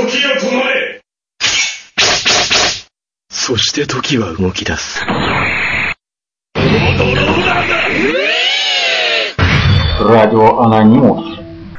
時よ止まれ。 そして時は動き出す。 Радио Анонимус.